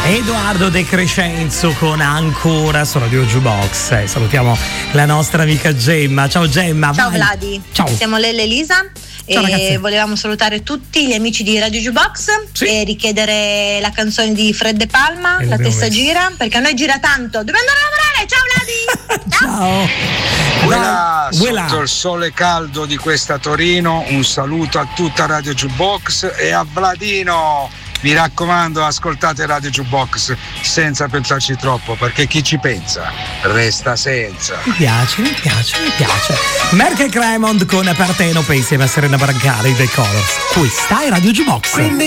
Edoardo De Crescenzo con Ancora su Radio Jukebox. Salutiamo la nostra amica Gemma. Ciao Gemma. Ciao Vladi. Ciao. Siamo Lelle e Elisa. Ciao, e volevamo salutare tutti gli amici di Radio Jukebox e richiedere la canzone di Fred De Palma, La testa gira, perché a noi gira tanto. Dobbiamo andare a lavorare. Ciao Vladi. Ciao. Sotto il sole caldo di questa Torino, un saluto a tutta Radio Jukebox e a Vladino. Mi raccomando, ascoltate Radio Jukebox senza pensarci troppo, perché chi ci pensa resta senza. Mi piace. Merck e Cremont con Partenope insieme a Serena Brancari dei Colors. Questa è Radio Jukebox.